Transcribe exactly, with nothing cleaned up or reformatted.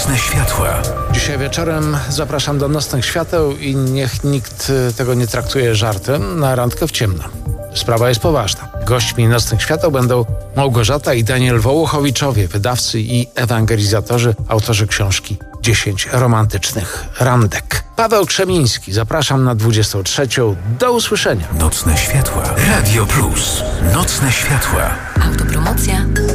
Nocne światła. Dzisiaj wieczorem zapraszam do Nocnych Świateł i niech nikt tego nie traktuje żartem, na randkę w ciemno. Sprawa jest poważna. Gośćmi Nocnych Świateł będą Małgorzata i Daniel Wołochowiczowie, wydawcy i ewangelizatorzy, autorzy książki dziesięć romantycznych randek. Paweł Krzemiński, zapraszam na dwudziestą trzecią. Do usłyszenia. Nocne światła. Radio Plus. Nocne światła. Autopromocja.